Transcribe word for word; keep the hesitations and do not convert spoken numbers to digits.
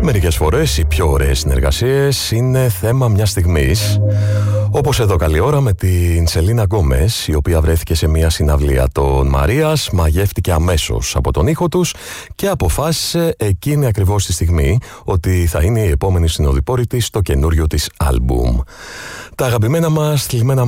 Μερικές φορές οι πιο ωραίες συνεργασίες είναι θέμα μιας στιγμής. Όπως εδώ καλή ώρα με την Σελίνα Γκόμες, η οποία βρέθηκε σε μια συναυλία των Μαρίας, μαγεύτηκε αμέσως από τον ήχο τους και αποφάσισε εκείνη ακριβώς τη στιγμή ότι θα είναι η επόμενη συνοδοιπόρη της στο καινούριο της άλμπουμ. Τα αγαπημένα μας θλιμμένα